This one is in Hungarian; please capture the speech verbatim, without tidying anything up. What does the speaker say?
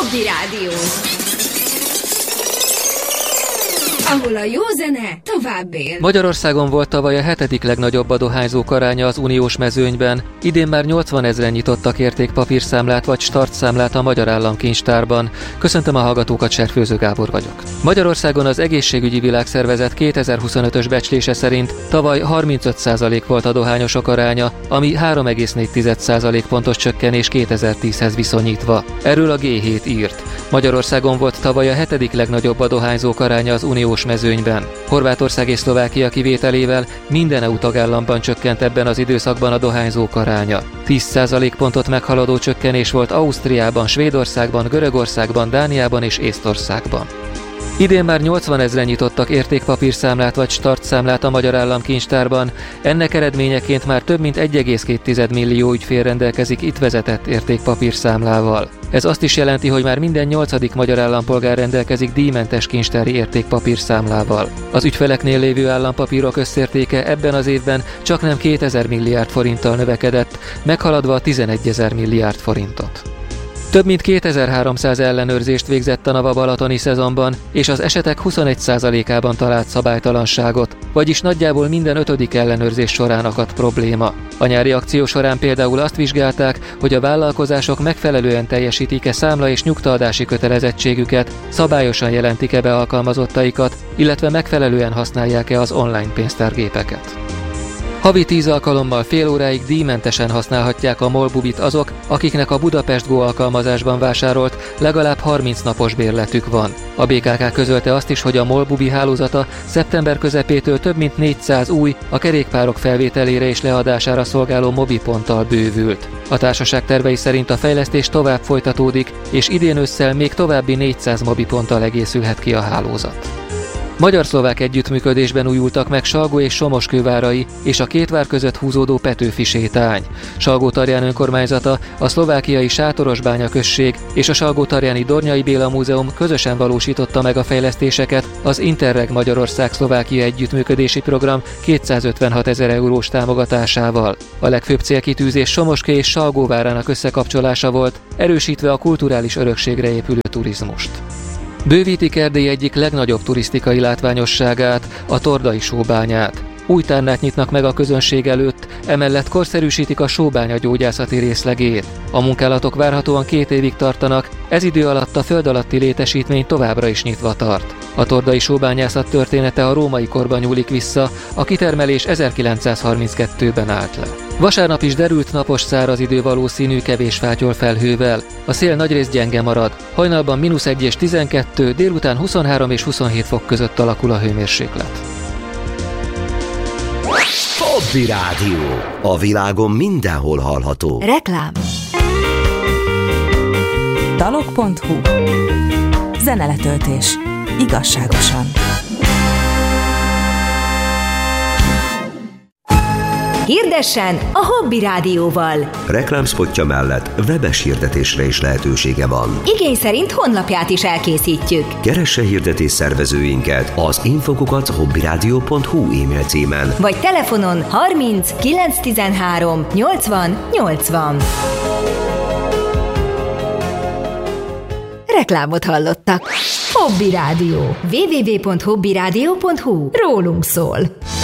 Hobby Rádió, ahol a jó zene tovább él. Magyarországon volt tavaly a hetedik legnagyobb a dohányzók aránya az uniós mezőnyben. Idén már nyolcvanezren nyitottak értékpapírszámlát vagy startszámlát a Magyar Államkincstárban. Köszöntöm a hallgatókat, Serfőző Gábor vagyok. Magyarországon az Egészségügyi Világszervezet kétezer-huszonötös becslése szerint tavaly harmincöt százalék volt a dohányosok aránya, ami három egész négy százalékpontos csökkenés kétezer-tízhez viszonyítva. Erről a gé hét írt. Magyarországon volt tavaly a hetedik legnagyobb a dohányzók aránya az uniós mezőnyben. Horvátország és Szlovákia kivételével minden é u tagállamban csökkent ebben az időszakban a dohányzók aránya. tíz százalékpontot meghaladó csökkenés volt Ausztriában, Svédországban, Görögországban, Dániában és Észtországban. Idén már nyolcvanezren nyitottak értékpapírszámlát vagy startszámlát a Magyar Államkincstárban. Ennek eredményeként már több mint egy egész két millió ügyfél rendelkezik itt vezetett értékpapírszámlával. Ez azt is jelenti, hogy már minden nyolcadik magyar állampolgár rendelkezik díjmentes kincstári értékpapírszámlával. Az ügyfeleknél lévő állampapírok összértéke ebben az évben csaknem kétezer milliárd forinttal növekedett, meghaladva a tizenegyezer milliárd forintot. Több mint kétezer-háromszáz ellenőrzést végzett a Nava-Balatoni szezonban, és az esetek huszonegy százalékában talált szabálytalanságot, vagyis nagyjából minden ötödik ellenőrzés során akadt probléma. A nyári akció során például azt vizsgálták, hogy a vállalkozások megfelelően teljesítik-e számla- és nyugtaadási kötelezettségüket, szabályosan jelentik-e be alkalmazottaikat, illetve megfelelően használják-e az online pénztárgépeket. Havi tíz alkalommal fél óráig díjmentesen használhatják a MOL-bubit azok, akiknek a Budapest Go alkalmazásban vásárolt legalább harminc napos bérletük van. A bé ká ká közölte azt is, hogy a MOL-bubi hálózata szeptember közepétől több mint négyszáz új, a kerékpárok felvételére és leadására szolgáló mobiponttal bővült. A társaság tervei szerint a fejlesztés tovább folytatódik, és idén ősszel még további négyszáz mobiponttal egészülhet ki a hálózat. Magyar-szlovák együttműködésben újultak meg Salgó és Somoskővárai és a két vár között húzódó Petőfi sétány. Salgótarján önkormányzata, a szlovákiai Sátorosbánya község és a Salgótarjáni Dornyai Béla Múzeum közösen valósította meg a fejlesztéseket az Interreg Magyarország-Szlovákia együttműködési program kétszázötvenhat ezer eurós támogatásával. A legfőbb célkitűzés Somoskő és Salgóvárának összekapcsolása volt, erősítve a kulturális örökségre épülő turizmust. Bővítik Erdély egyik legnagyobb turisztikai látványosságát, a Tordai sóbányát. Új tárnát nyitnak meg a közönség előtt, emellett korszerűsítik a sóbánya gyógyászati részlegét. A munkálatok várhatóan két évig tartanak, ez idő alatt a föld alatti létesítmény továbbra is nyitva tart. A tordai sóbányászat története a római korban nyúlik vissza, a kitermelés ezerkilencszázharminckettőben állt le. Vasárnap is derült napos száraz idő valószínű, kevés fátyol felhővel. A szél nagyrészt gyenge marad, hajnalban mínusz egy és tizenkettő, délután huszonhárom és huszonhét fok között alakul a hőmérséklet. Hobby Rádió. A világon mindenhol hallható. Reklám. dalok pont hu. Zeneletöltés. Igazságosan. Hirdessen a Hobby Rádióval. Reklámszpotja mellett webes hirdetésre is lehetősége van. Igény szerint honlapját is elkészítjük. Keresse hirdetés szervezőinket az infokukat hobbyradio pont hu e-mail címen. Vagy telefonon harminc kilenc tizenhárom nyolcvan nyolcvan. Reklámot hallottak. Hobby Rádió. double-u double-u double-u pont hobbyradio pont hu. Rólunk szól.